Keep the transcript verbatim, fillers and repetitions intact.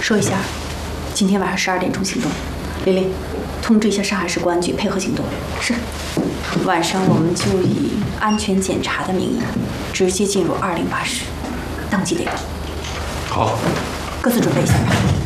说一下，今天晚上十二点钟行动。玲玲，通知一下上海市公安局配合行动。是。晚上我们就以安全检查的名义，直接进入二零八室，当机立断。 好。 各自准备一下吧。